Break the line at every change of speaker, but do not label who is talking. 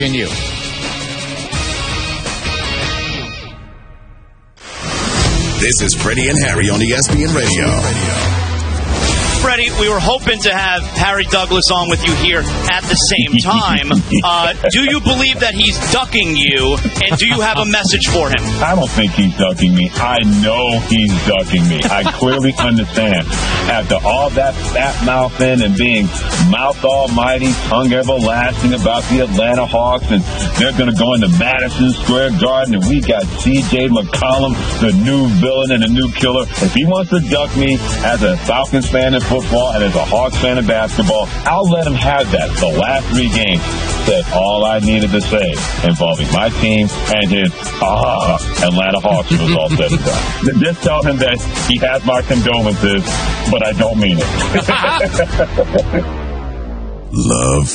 in you.
This is Freddie and Harry on ESPN Radio.
Freddie, we were hoping to have Harry Douglas on with you here at the same time. Do you believe that he's ducking you, and do you have a message for him?
I don't think he's ducking me. I know he's ducking me. I clearly understand. After all that fat mouthing and being mouth almighty, tongue everlasting about the Atlanta Hawks, and they're going to go into Madison Square Garden, and we got C.J. McCollum, the new villain and the new killer. If he wants to duck me as a Falcons fan in football and as a Hawks fan in basketball, I'll let him have that. The last 3 games said all I needed to say involving my team and his Atlanta Hawks was all said and done. Just tell him that he has my condolences, but I don't mean it.
Love